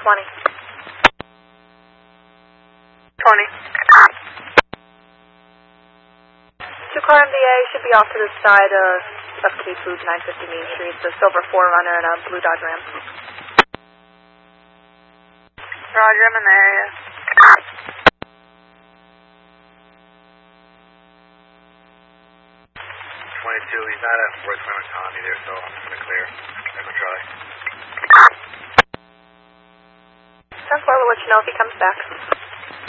20. 20. 2-car MVA should be off to the side of K-Food, 950 Main Street. It's a silver 4Runner and a blue Dodge Ram. Roger, I'm in the area. 22, he's not at Royce Clement Tommy there, so I'm just going to clear. Echo Charlie. 10-4, we'll let you know if he comes back.